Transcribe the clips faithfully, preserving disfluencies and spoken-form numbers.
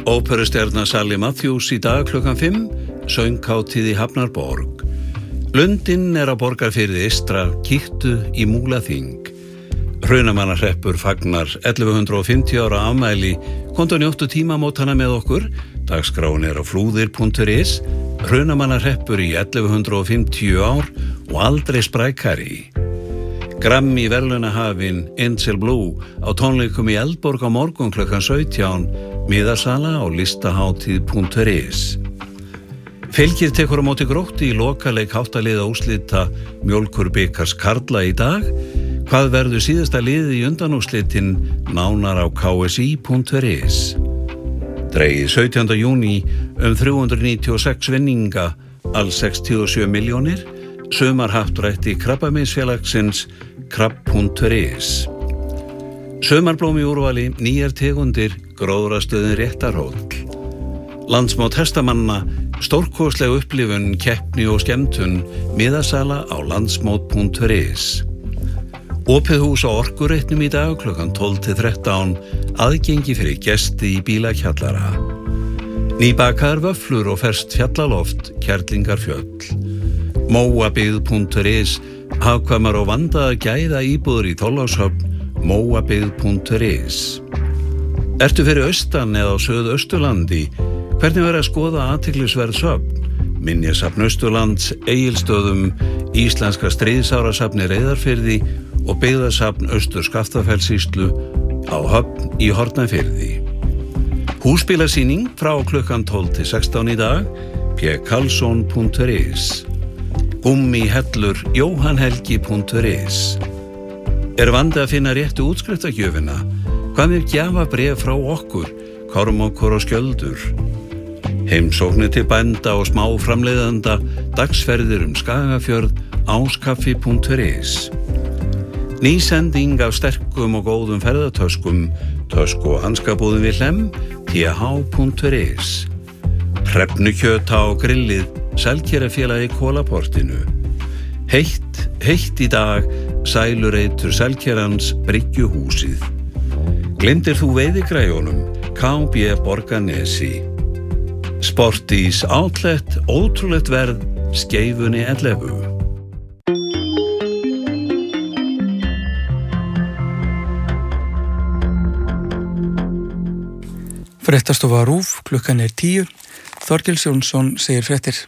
Óperustjarna Sally Matthews í dag klukkan fimm, sönghátíð í Hafnarborg. Lundinn er á Borgarfirði eystra, kíktu í Múlaþing. Hrunamannahreppur fagnar ellefu hundruð fimmtíu ára afmæli, komdu njóttu tímamótana með okkur. Dagskráin er á flúðir punktur is. Hrunamannahreppur í ellefu hundruð fimmtíu ár og aldrei sprækari. Grammy verðlaunahafinn Angel Blue á tónleikum í Eldborg á morgun klukkan sautján, miðasala á listahátíð punktur is. Fylkir tekur á móti Gróttu í lokaleik háttaliða úrslita Mjólkurbikars karla í dag. Hvað verður síðasta liðið í undanúrslitin nánar á k s i punktur is. Dregið sautjánda júní um þrjú hundruð níutíu og sex vinninga, alls sextíu og sjö milljónir, sumarhappdrætti Krabbameinsfélagsins krabb punktur is. Sumarblóm í úrvali, nýjar tegundir, gróðrastöðin Réttarhóll. Landsmót hestamanna, stórkostleg upplifun, keppni og skemmtun, miðasala á landsmót punktur is. Opið hús á Orkureitnum í dag klukkan tólf til þrettán, aðgengi fyrir gesti í bílakjallara. Nýbakaðar vöfflur og ferskt fjallaloft, Kerlingarfjöll. Móabyggð punktur is, hagkvæmar og vandaðar gæða íbúðir í Þorlákshöfn, móabyggð punktur is. Ertu fyrir austan eða á Suðausturlandi? Hvernig verður að skoða athyglisverð söfn? Minjasafn Austurlands, Egilsstöðum, Íslenska stríðsárasafni Reyðarfirði og byggðasafn Austur-Skaftafellssýslu á Höfn í Hornafirði. Húsbílasýning frá klukkan tólf til sextán í dag, p karlsson punktur is. Gummi hellur, jóhannhelgi punktur is. Er vandi að finna réttu útskriftargjöfina? Hvað með gjafabréf frá okkur, Kormákur og Skjöldur? Heimsóknir til bænda og smáframleiðanda, dagsferðir um Skagafjörð, áskaffi punktur is. Ný sending af sterkum og góðum ferðatöskum, tösku og hanskabúðum við Hlemm, t h punktur is. Hrefnukjöt á grillið, Selkerafélagi Kólaportinu. Heitt, heitt í dag, sælureitur Selkerans Bryggjuhúsið. Gleymdir þú veiðigræjunum, K B Borgarnesi. Sportís Outlet, ótrúlegt verð, Skeifunni ellefu. Fréttastofa RÚV, klukkan er tíu. Þorgils Jónsson segir fréttir.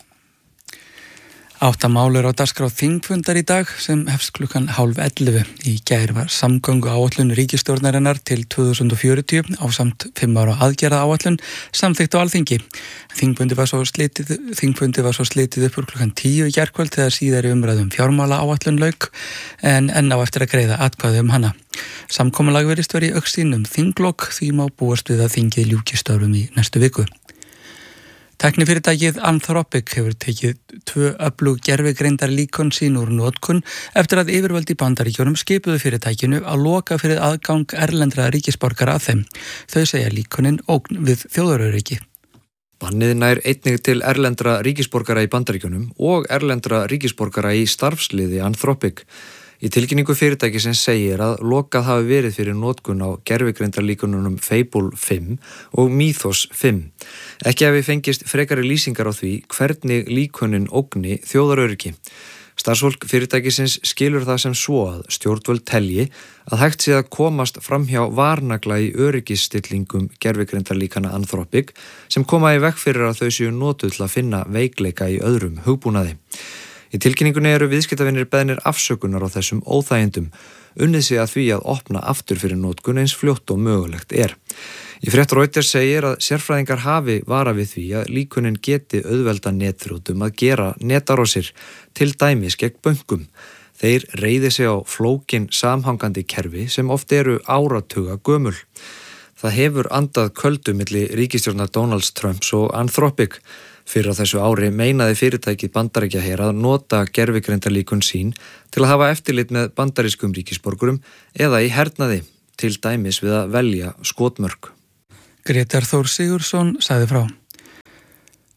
Átta mál eru á dagskrá þingfundar í dag sem hefst klukkan hálf ellefu. Í gær var samgöngu áætlun ríkisstjórnarinnar til tvö þúsund fjörutíu ásamt fimm ára aðgerða áætlun samþykkt á Alþingi. Þingfundi var svo slitið, þingfundi var svo slitið upp úr klukkan tíu í gærkvöld þegar síðari umræðum fjármála áætlun lauk en enn á eftir að greiða atkvæði um hana. Samkomulag virðist vera í augsýn um þinglok því má búast við að þingið ljúki störfum í næstu viku. Tæknifyrirtækið Anthropic hefur tekið tvö öflug gervigreindar líkön sín úr notkun eftir að yfirvöld í Bandaríkjunum skipuðu fyrirtækinu að loka fyrir aðgang erlendra ríkisborgara að þeim. Þau segja líkönin ógn við þjóðaröryggi. Bannið nær einnig til erlendra ríkisborgara í Bandaríkjunum og erlendra ríkisborgara í starfsliði Anthropic. Í tilkynningu fyrirtækisins segir að lokað hafi verið fyrir notkun á gervigreindarlíkönunum Fable fimm og Mythos fimm. Ekki hafi fengist frekari lýsingar á því hvernig líkönin ógni þjóðaröryggi. Starfsfólk fyrirtækisins skilur það sem svo að stjórnvöld telji að hægt sé að komast framhjá varnagla í öryggisstillingum gervigreindarlíkana Anthropic sem koma í veg fyrir að þau séu notuð til að finna veikleika í öðrum hugbúnaði. Í tilkynningunni eru viðskiptavinir beðnir afsökunar á þessum óþægindum, unnið sig að því að opna aftur fyrir notkun eins fljótt og mögulegt er. Í frétt Reuters segir að sérfræðingar hafi varað við því að líkönin geti auðvelda netþrjótum að gera netárásin til dæmis gegn bönkum. Þeir reiði sig á flókin samhangandi kerfi sem oft eru áratuga gömul. Það hefur andað köldu milli ríkisstjórnar Donalds Trumps og Anthropic. Fyrir á þessu ári meinaði fyrirtækið Bandaríkjaher að nota gervigreindarlíkön sín til að hafa eftirlit með bandarískum ríkisborgurum eða í hernaði, til dæmis við að velja skotmörk. Grétar Þór Sigurðsson sagði frá.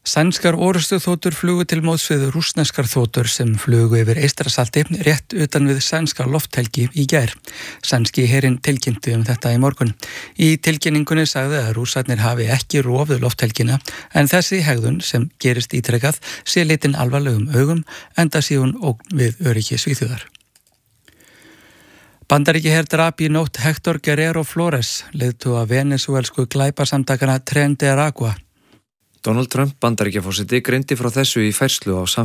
Sænskar orustuþotur flugu til móts við rússneskar þotur sem flugu yfir Eystrasalti rétt utan við sænska lofthelgi í gær. Sænski herinn tilkynnti um þetta í morgun. Í tilkynningunni sagði að rússarnir hafi ekki rofið lofthelgina en þessi hegðun sem gerist ítrekað sé litin alvarlegum augum enda sé hún ógn við öryggi Svíþjóðar. Bandaríkjaher drap í nótt Hector Guerrero Flores, leiðtoga venesúelsku glæpasamtakana Tren de Aragua. Donald Trump Bandaríkjaforseti greindi frá þessu í færslu á